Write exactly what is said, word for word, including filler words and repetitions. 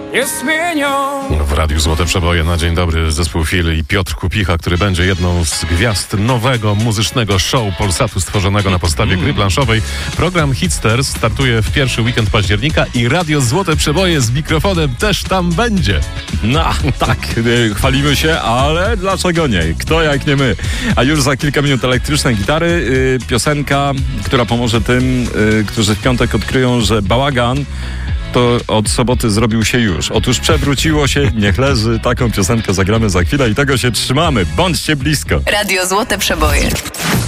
nie zmienią. W Radiu Złote Przeboje na dzień dobry zespół Fil i Piotr Kupicha, który będzie jedną z gwiazd nowego muzycznego show Polsatu stworzonego na podstawie gry planszowej. Program Hitsters startuje w pierwszy weekend października i Radio Złote Przeboje z mikrofonem też tam będzie. No tak, chwalimy się, ale dlaczego nie? Kto jak nie my? A już za kilka minut elektryczne gitary, yy, piosenka, która pomoże tym, yy, którzy w piątek odkryją, że bałagan to od soboty zrobił się już. Otóż przewróciło się, niech leży. Taką piosenkę zagramy za chwilę i tego się trzymamy. Bądźcie blisko. Radio Złote Przeboje.